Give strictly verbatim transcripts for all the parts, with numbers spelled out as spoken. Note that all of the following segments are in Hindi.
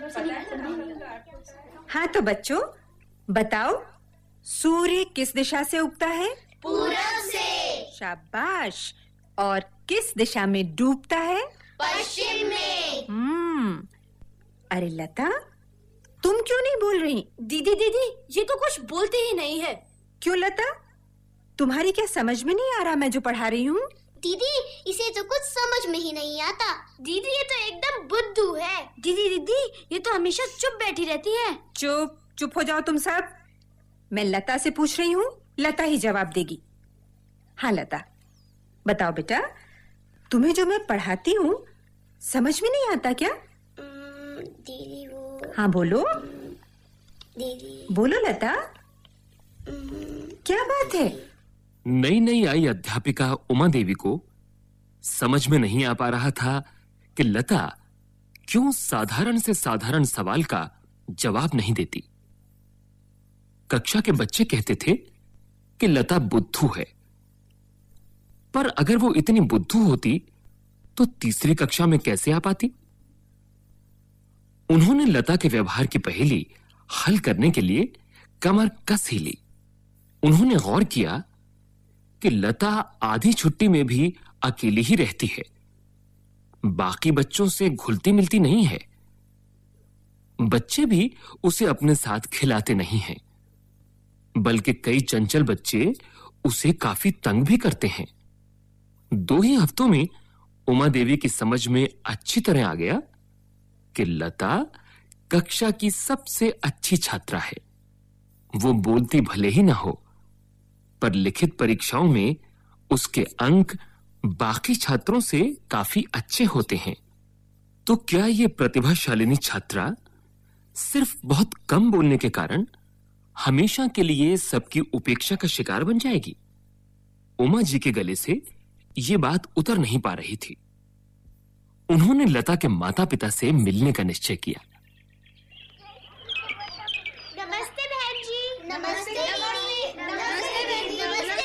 हाँ तो बच्चों बताओ, सूर्य किस दिशा से उगता है? पूरब से। शाबाश। और किस दिशा में डूबता है? पश्चिम में। हम्म। अरे लता, तुम क्यों नहीं बोल रही? दीदी दीदी ये तो कुछ बोलते ही नहीं है। क्यों लता, तुम्हारी क्या समझ में नहीं आ रहा मैं जो पढ़ा रही हूँ? दीदी इसे तो कुछ समझ में ही नहीं आता। दीदी ये तो एकदम बुद्धू है। दीदी दीदी ये तो हमेशा चुप बैठी रहती है। चुप चुप हो जाओ तुम सब। मैं लता से पूछ रही हूँ, लता ही जवाब देगी। हाँ लता, बताओ बेटा, तुम्हें जो मैं पढ़ाती हूँ समझ में नहीं आता क्या? दीदी वो। हाँ बोलो। दीदी बोलो लता, क्या बात है? नई नई आई अध्यापिका उमा देवी को समझ में नहीं आ पा रहा था कि लता क्यों साधारण से साधारण सवाल का जवाब नहीं देती। कक्षा के बच्चे कहते थे कि लता बुद्धू है, पर अगर वो इतनी बुद्धू होती तो तीसरी कक्षा में कैसे आ पाती? उन्होंने लता के व्यवहार की पहेली हल करने के लिए कमर कस ही ली। उन्होंने गौर किया कि लता आधी छुट्टी में भी अकेली ही रहती है, बाकी बच्चों से घुलती मिलती नहीं है। बच्चे भी उसे अपने साथ खिलाते नहीं हैं, बल्कि कई चंचल बच्चे उसे काफी तंग भी करते हैं। दो ही हफ्तों में उमा देवी की समझ में अच्छी तरह आ गया कि लता कक्षा की सबसे अच्छी छात्रा है। वो बोलती भले ही ना हो, पर लिखित परीक्षाओं में उसके अंक बाकी छात्रों से काफी अच्छे होते हैं। तो क्या ये प्रतिभाशालिनी छात्रा सिर्फ बहुत कम बोलने के कारण हमेशा के लिए सबकी उपेक्षा का शिकार बन जाएगी? उमा जी के गले से ये बात उतर नहीं पा रही थी। उन्होंने लता के माता-पिता से मिलने का निश्चय किया। नमस्ते बहन जी। नमस्ते नमस्ते नमस्ते बहन जी। नमस्ते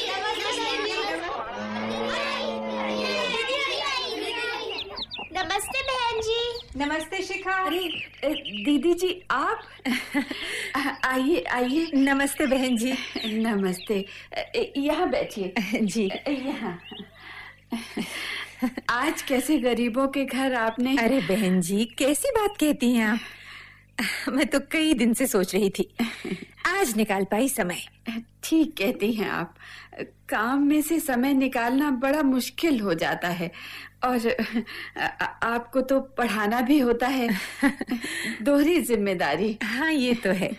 नमस्ते बहन जी। नमस्ते शिखा। अरे दीदी जी आप आइए आइए। नमस्ते बहन जी। नमस्ते, यहाँ बैठिए जी। यहाँ। आज कैसे गरीबों के घर आपने? अरे बहन जी, कैसी बात कहती हैं आप? मैं तो कई दिन से सोच रही थी, आज निकाल पाई समय। ठीक कहती हैं आप, काम में से समय निकालना बड़ा मुश्किल हो जाता है, और आपको तो पढ़ाना भी होता है। दोहरी जिम्मेदारी। हाँ ये तो है।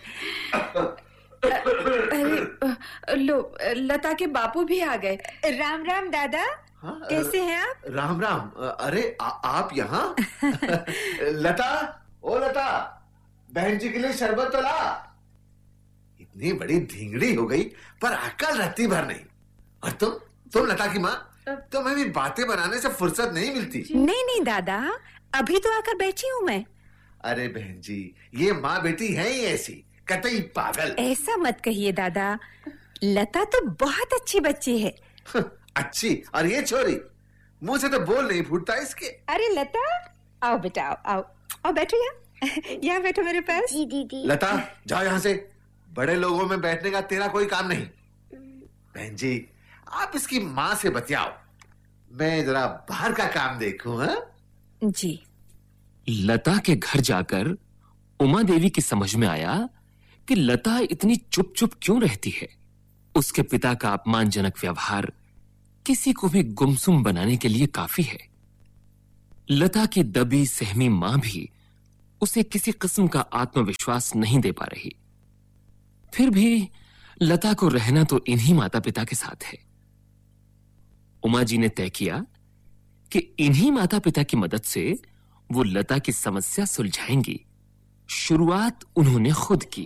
अरे लो, लता के बापू भी आ गए। राम राम दादा। हाँ, कैसे हैं आप? राम राम। अरे आ, आप यहाँ? लता, ओ लता, बहन जी के लिए शरबत तो ला। इतनी बड़ी धींगड़ी हो गई पर अकल रहती भर नहीं। और तुम तुम लता की माँ, तुम्हें भी बातें बनाने से फुर्सत नहीं मिलती। नहीं नहीं दादा, अभी तो आकर बैठी हूँ मैं। अरे बहन जी, ये माँ बेटी है ही ऐसी, कतई पागल। ऐसा मत कहिए दादा, लता तो बहुत अच्छी बच्ची है। अच्छी? और ये छोरी मुंह से तो बोल नहीं फूटता इसके। अरे लता, आओ बेटा, आओ आओ आओ, बैठो यहाँ यहाँ बैठो मेरे पास। जी दीदी। लता जाओ यहाँ से, बड़े लोगों में बैठने का तेरा कोई काम नहीं। बहन जी, आप इसकी माँ से बतियाओ, मैं जरा बाहर का काम देखूं। हाँ जी। लता के घर जाकर उमा देवी की समझ में आया कि लता इतनी चुप चुप क्यों रहती है। उसके पिता का अपमानजनक व्यवहार किसी को भी गुमसुम बनाने के लिए काफी है। लता की दबी सहमी मां भी उसे किसी किस्म का आत्मविश्वास नहीं दे पा रही। फिर भी लता को रहना तो इन्हीं माता पिता के साथ है। उमा जी ने तय किया कि इन्हीं माता पिता की मदद से वो लता की समस्या सुलझाएंगी। शुरुआत उन्होंने खुद की।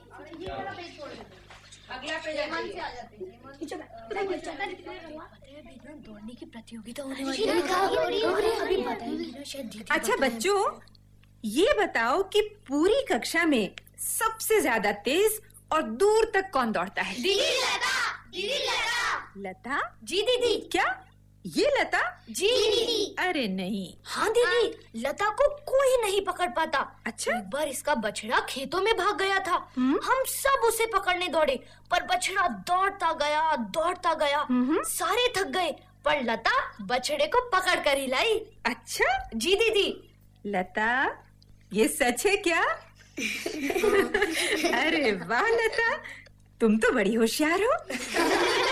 दौड़ने की प्रतियोगिता होने वाली है। अच्छा बच्चों, ये बताओ कि पूरी कक्षा में सबसे ज्यादा तेज और दूर तक कौन दौड़ता है? दीदी लता। दीदी लता। लता? जी दीदी। क्या ये लता? जी दीदी। अरे नहीं। हाँ दीदी, लता को कोई नहीं पकड़ पाता। अच्छा? एक बार इसका बछड़ा खेतों में भाग गया था। हम सब उसे पकड़ने दौड़े, पर बछड़ा दौड़ता गया दौड़ता गया। सारे थक गए, पर लता बछड़े को पकड़ कर ही लाई। अच्छा? जी दीदी। लता, ये सच है क्या? अरे वाह लता, तुम तो बड़ी होशियार हो।